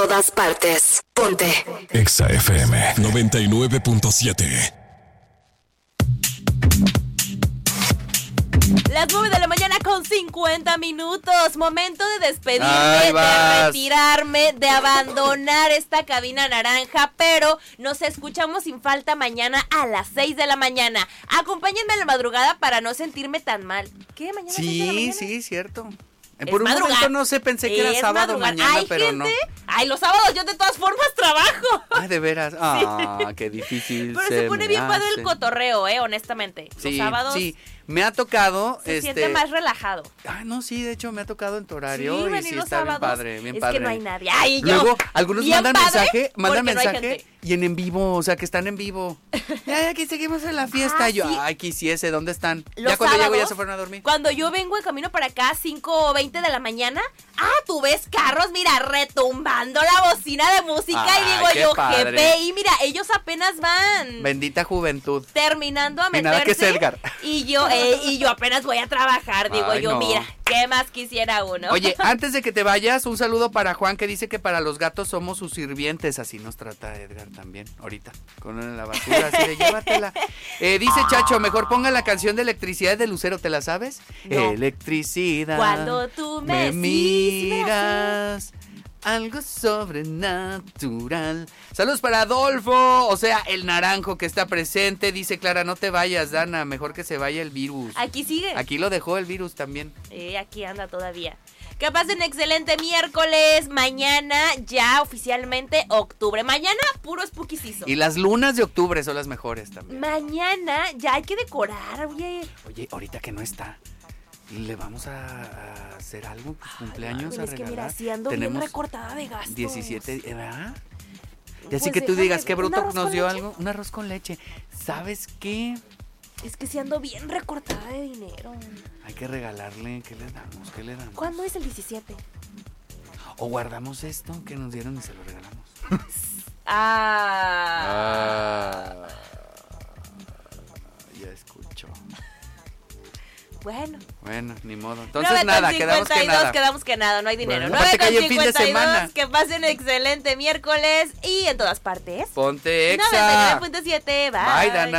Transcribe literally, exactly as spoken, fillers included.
todas partes. Ponte Exa F M noventa y nueve punto siete. Las nueve de la mañana con cincuenta minutos. Momento de despedirme, Ay, de vas. retirarme, de abandonar esta cabina naranja. Pero nos escuchamos sin falta mañana a las seis de la mañana. Acompáñenme a la madrugada para no sentirme tan mal. ¿Qué? ¿Mañana seis de la Sí, mañana? sí, cierto. Es Por un madrugar. momento no sé, pensé que era Es sábado madrugar. mañana, ¿Hay pero gente? no. Ay, los sábados yo de todas formas trabajo. Ay, de veras. Ah, qué difícil. Pero se pone me bien padre el hace. cotorreo, eh, honestamente. Los Sí, sábados sí. Me ha tocado. se este... siente más relajado. Ay, no, sí, de hecho me ha tocado en tu horario. Sí, y venir sí los está bien sábados. padre, bien es padre. que no hay nadie. Ay, yo. Luego, algunos bien mandan padre, mensaje, mandan porque no hay mensaje gente. y en en vivo, o sea, que están en vivo. Ya, aquí seguimos en la fiesta. Ah, Y yo, sí. ay, quisiese, ¿dónde están? Los ya cuando llego ya sábados, se fueron a dormir. Cuando yo vengo en camino para acá, cinco o veinte de la mañana, ah, tú ves carros, mira, retumbando la bocina de música. Ay, y digo qué yo, padre. jefe, y mira, ellos apenas van Bendita juventud. terminando a Ni meterse. nada que es Edgar. Y yo, eh, y yo apenas voy a trabajar, digo Ay, yo, no. mira, ¿qué más quisiera uno? Oye, antes de que te vayas, un saludo para Juan que dice que para los gatos somos sus sirvientes. Así nos trata Edgar también, ahorita, con la basura, así de llévatela. Eh, dice Chacho, mejor ponga la canción de Electricidad de Lucero, ¿te la sabes? No. Electricidad. Cuando tú me- me sí, sí me la miras. Algo sobrenatural. Saludos para Adolfo, o sea, el naranjo que está presente. Dice Clara, no te vayas, Dana, mejor que se vaya el virus. Aquí sigue. Aquí lo dejó el virus también. Eh, aquí anda todavía. Que pasen excelente miércoles. Mañana ya oficialmente octubre. Mañana puro spooky season. Y las lunas de octubre son las mejores también. Mañana ya hay que decorar, oye. Oye, ahorita que no está, le vamos a, a hacer algo, pues, cumpleaños Ay, a es que regalar. mira, si ando Tenemos bien recortada de gastos. diecisiete, ¿verdad? Y Pues así que tú déjame- digas, qué ¿un bruto arroz nos con dio leche? algo, un arroz con leche. ¿Sabes qué? Es que si ando bien recortada de dinero. Hay que regalarle, ¿qué le damos? ¿Qué le damos? ¿Cuándo es el diecisiete? O guardamos esto que nos dieron y se lo regalamos. Ah. Ah, ya escucho. Bueno. Bueno, ni modo. Entonces nueve nada, con quedamos que cincuenta y dos, nada. quedamos que nada, no hay dinero. Bueno, nueve aparte que con hay en fin de cincuenta y dos, semana. que pasen excelente miércoles y en todas partes. Ponte noventa y nueve Exa. punto siete, bye. Bye, Dana.